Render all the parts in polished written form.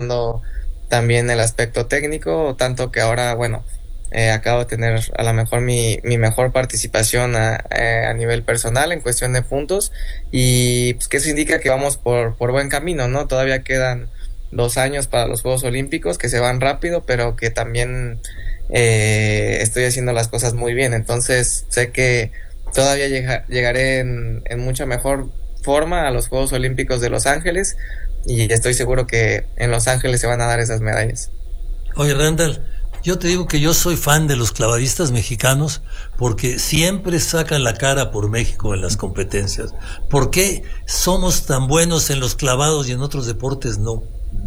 mejorando también el aspecto técnico, tanto que ahora, bueno, acabo de tener a lo mejor mi mejor participación a nivel personal en cuestión de puntos, y pues que eso indica que vamos por buen camino, ¿no? Todavía quedan 2 años para los Juegos Olímpicos, que se van rápido, pero que también estoy haciendo las cosas muy bien. Entonces sé que todavía llegaré en mucha mejor forma a los Juegos Olímpicos de Los Ángeles, y estoy seguro que en Los Ángeles se van a dar esas medallas. Oye, Randall, yo te digo que yo soy fan de los clavadistas mexicanos porque siempre sacan la cara por México en las competencias. ¿Por qué somos tan buenos en los clavados y en otros deportes no?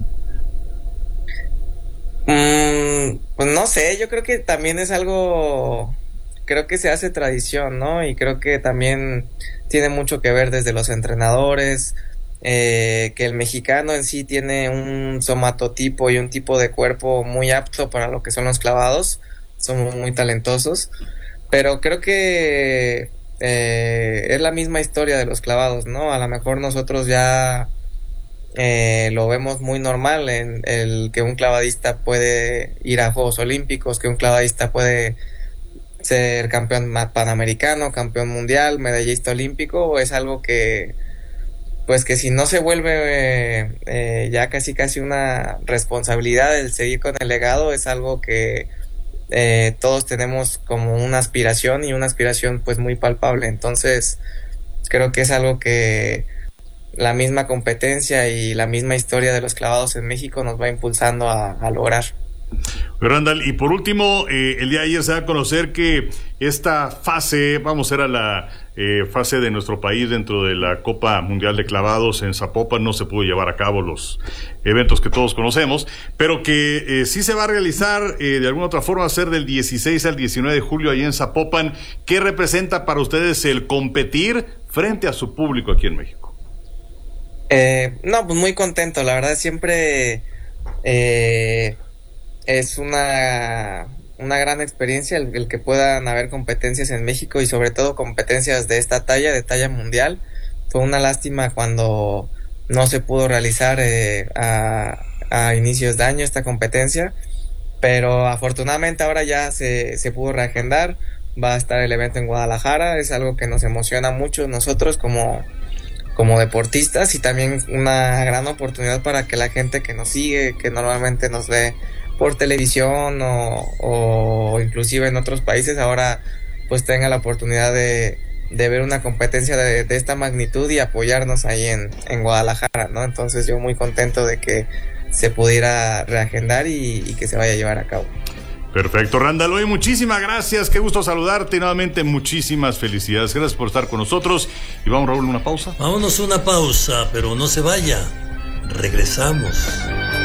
Pues no sé, yo creo que también es algo, creo que se hace tradición, ¿no? Y creo que también tiene mucho que ver desde los entrenadores, que el mexicano en sí tiene un somatotipo y un tipo de cuerpo muy apto para lo que son los clavados. Somos muy talentosos, pero creo que es la misma historia de los clavados, ¿no? A lo mejor nosotros ya lo vemos muy normal en el que un clavadista puede ir a Juegos Olímpicos, que un clavadista puede ser campeón panamericano, campeón mundial, medallista olímpico. Es algo que, pues que si no se vuelve ya casi una responsabilidad el seguir con el legado, es algo que todos tenemos como una aspiración, y una aspiración pues muy palpable. Entonces creo que es algo que la misma competencia y la misma historia de los clavados en México nos va impulsando a lograr. Randall, y por último, el día de ayer se da a conocer que esta fase, vamos a ir a la fase de nuestro país dentro de la Copa Mundial de Clavados en Zapopan. No se pudo llevar a cabo los eventos que todos conocemos, pero que sí se va a realizar de alguna otra forma, a ser del 16 al 19 de julio allá en Zapopan. ¿Qué representa para ustedes el competir frente a su público aquí en México? No, pues muy contento, la verdad. Siempre es una gran experiencia el que puedan haber competencias en México, y sobre todo competencias de esta talla, de talla mundial. Fue una lástima cuando no se pudo realizar a inicios de año esta competencia, pero afortunadamente ahora ya se pudo reagendar. Va a estar el evento en Guadalajara. Es algo que nos emociona mucho nosotros como deportistas, y también una gran oportunidad para que la gente que nos sigue, que normalmente nos ve por televisión o inclusive en otros países, ahora pues tenga la oportunidad de ver una competencia de esta magnitud y apoyarnos ahí en Guadalajara, ¿no? Entonces yo muy contento de que se pudiera reagendar y que se vaya a llevar a cabo. Perfecto, Randall. Oye, muchísimas gracias, qué gusto saludarte, y nuevamente muchísimas felicidades. Gracias por estar con nosotros. Y vamos, Raúl, una pausa. Vámonos una pausa, pero no se vaya. Regresamos.